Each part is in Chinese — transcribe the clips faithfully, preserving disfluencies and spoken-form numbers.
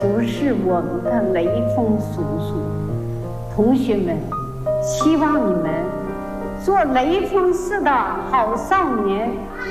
都是我们的雷锋叔叔。同学们，希望你们做雷锋式的好少年。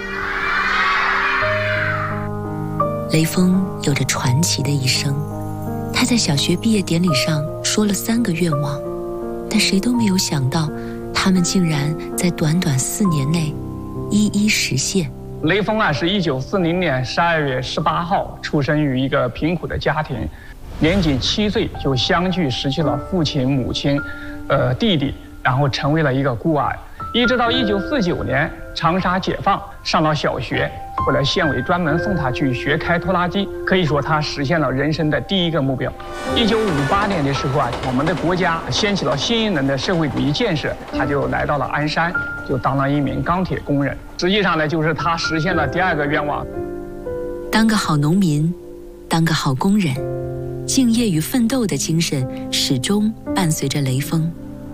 雷锋有着传奇的一生，他在小学毕业典礼上说了三个愿望，但谁都没有想到，他们竟然在短短四年内一一实现。 雷锋啊，是一九四零年十二月十八号出生于一个贫苦的家庭，年仅七岁就相继失去了父亲、母亲，呃弟弟，然后成为了一个孤儿。一直到一九四九年长沙解放，上了小学，后来县委专门送他去学开拖拉机，可以说他实现了人生的第一个目标。一九五八年的时候啊，我们的国家掀起了新一轮的社会主义建设，他就来到了鞍山，就当了一名钢铁工人。实际上呢，就是他实现了第二个愿望。 当个好农民，当个好工人，敬业与奋斗的精神始终伴随着雷锋。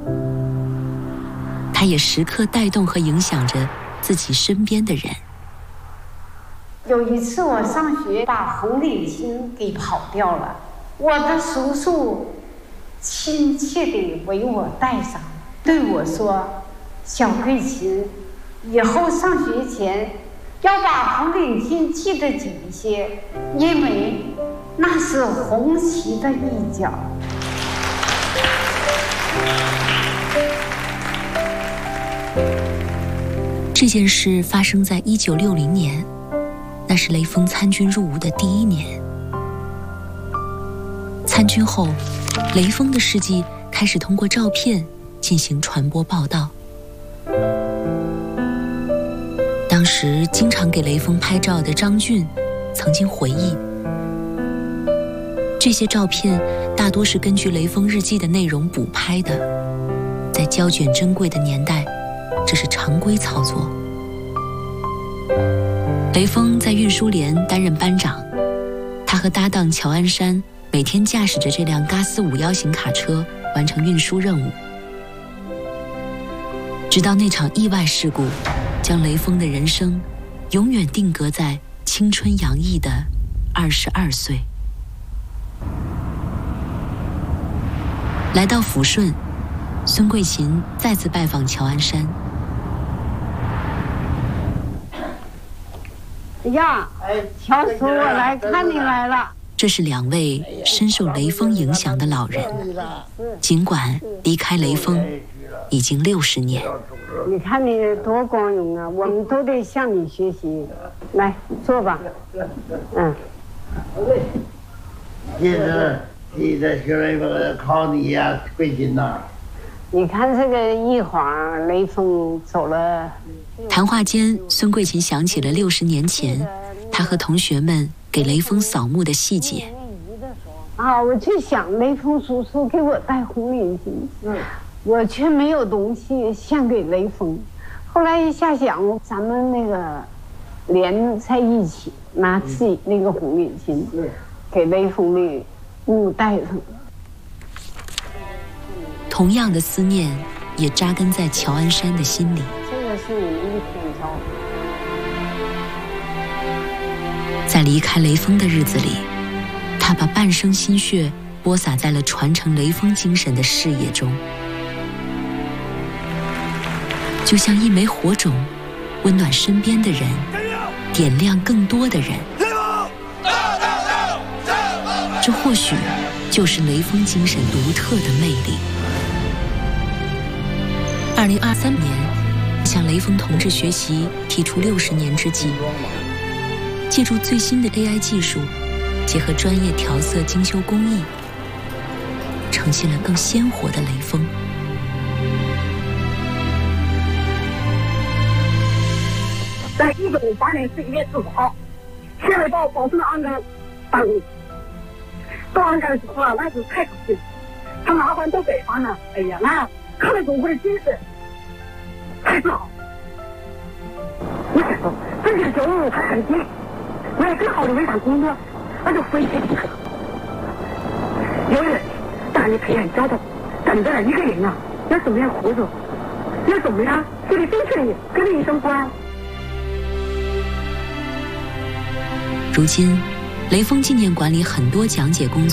他也时刻带动和影响着自己身边的人。 有一次我上学把红领巾给跑掉了，我的叔叔亲切地为我带上，对我说：“小桂琴，以后上学前要把红领巾系得紧一些，因为那是红旗的一角。” 这件事发生在一九六零年，那是雷锋参军入伍的第一年。参军后，雷锋的事迹开始通过照片进行传播报道。当时经常给雷锋拍照的张俊曾经回忆，这些照片大多是根据雷锋日记的内容补拍的，在胶卷珍贵的年代，这是常规操作。雷锋在运输连担任班长，他和搭档乔安山每天驾驶着这辆嘎斯五幺型卡车完成运输任务，直到那场意外事故将雷锋的人生永远定格在青春洋溢的二十二岁。来到抚顺，孙桂琴再次拜访乔安山。 呀，乔叔，我来看你来了。 这是两位深受雷锋影响的老人，尽管离开雷锋已经六十年。 你看你多光荣啊！我们都得向你学习。来，坐吧。嗯。 现在现在学雷锋靠你呀，桂琴呐。 你看这个一会儿雷锋走了。 谈话间，孙桂琴想起了六十年前她和同学们给雷锋扫墓的细节。 啊，我就想雷锋叔叔给我带红领巾，嗯，我却没有东西献给雷锋。后来一下想，咱们那个连在一起，拿自己那个红领巾，嗯，给雷锋的墓带上。 同样的思念也扎根在乔安山的心里。 这个是你一天照。 在离开雷锋的日子里，他把半生心血播撒在了传承雷锋精神的事业中，就像一枚火种，温暖身边的人，点亮更多的人。这或许就是雷锋精神独特的魅力。二零二三年，向雷锋同志学习提出六十年之计，借助最新的 A I 技术，结合专业调色精修工艺，呈现了更鲜活的雷锋。 在一九五八年十一月十五号，县委报保送的安干办公。到安干的时候啊，那是太高兴了。他麻烦到北方呢，哎呀，那看了中国的精神，太自豪。我想说，这些收入还很低，为了更好的为他工作，那就飞起来了。有人大力培养教导，等着一个人啊，要怎么样活着，要怎么样树立正确的跟人生观。 如今，雷锋纪念馆里很多讲解工作